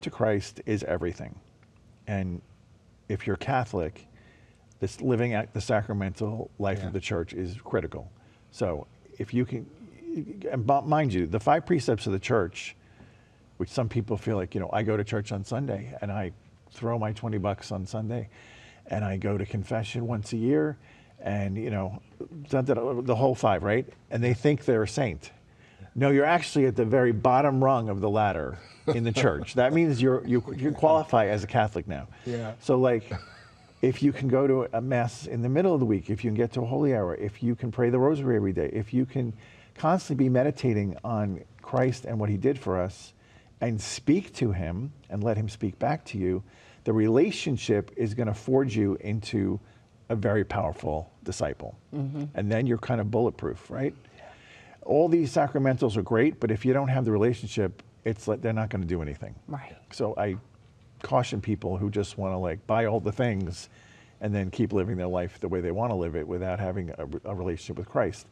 to Christ is everything. And if you're Catholic, this living out the sacramental life of the church is critical. So if you can, and mind you, the 5 precepts of the church, which some people feel like, I go to church on Sunday and I throw my $20 on Sunday and I go to confession once a year and, the whole 5, right? And they think they're a saint. No, you're actually at the very bottom rung of the ladder in the church. That means you qualify as a Catholic now. Yeah. So if you can go to a mass in the middle of the week, if you can get to a holy hour, if you can pray the rosary every day, if you can constantly be meditating on Christ and what he did for us and speak to him and let him speak back to you, the relationship is going to forge you into a very powerful disciple. And then you're kind of bulletproof, right? All these sacramentals are great, but if you don't have the relationship, it's like they're not going to do anything. Right. So I caution people who just want to buy all the things and then keep living their life the way they want to live it without having a relationship with Christ.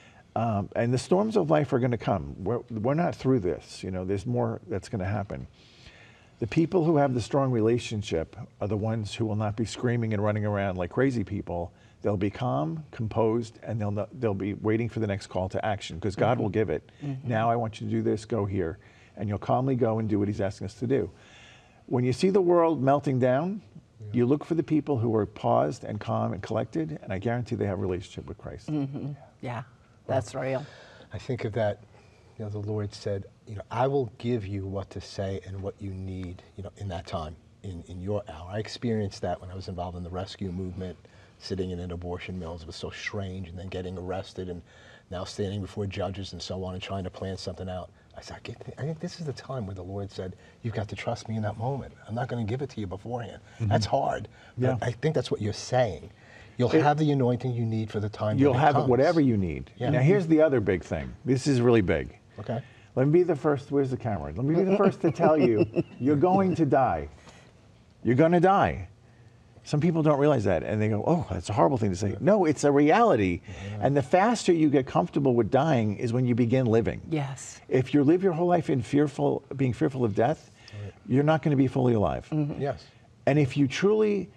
And the storms of life are going to come. We're not through this. There's more that's going to happen. The people who have the strong relationship are the ones who will not be screaming and running around like crazy people. They'll be calm, composed, and they'll be waiting for the next call to action because God will give it. Now I want you to do this, go here. And you'll calmly go and do what he's asking us to do. When you see the world melting down, you look for the people who are paused and calm and collected, and I guarantee they have a relationship with Christ. Yeah, that's real. I think of that, the Lord said, I will give you what to say and what you need, in that time, in your hour. I experienced that when I was involved in the rescue movement, sitting in an abortion mill. It was so strange, and then getting arrested and now standing before judges and so on and trying to plan something out. I said, I think this is the time where the Lord said, you've got to trust me in that moment. I'm not going to give it to you beforehand. That's hard. Yeah. But I think that's what you're saying. You'll have the anointing you need for the time You'll that it have comes. whatever you need. Yeah. Now here's the other big thing. This is really big. Okay. Let me be the first, where's the camera? Let me be the first to tell you, you're going to die. You're going to die. Some people don't realize that, and they go, oh, that's a horrible thing to say. No, it's a reality. And the faster you get comfortable with dying is when you begin living. Yes. If you live your whole life in being fearful of death, you're not going to be fully alive. Yes. And if you truly,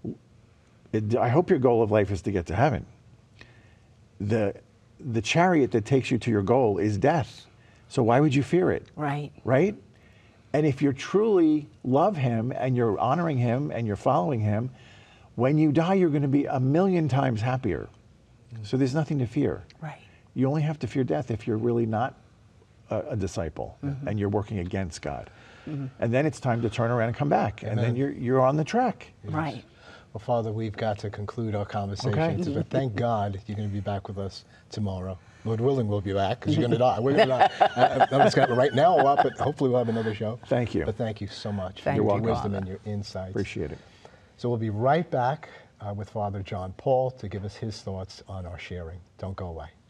I hope your goal of life is to get to heaven. The chariot that takes you to your goal is death. So why would you fear it? Right. Right? And if you truly love him and you're honoring him and you're following him, when you die, you're going to be 1,000,000 times happier. So there's nothing to fear. Right. You only have to fear death if you're really not a disciple and you're working against God. And then it's time to turn around and come back. Amen. And then you're on the track. Right. Well, Father, we've got to conclude our conversation. Okay. But thank God you're going to be back with us tomorrow. Lord willing, we'll be back because you're going to die. We're going to die. I'm just going to right now, but hopefully we'll have another show. Thank you. But thank you so much Thank for you, your wisdom Father. and your insights. Appreciate it. So we'll be right back with Father John Paul to give us his thoughts on our sharing. Don't go away.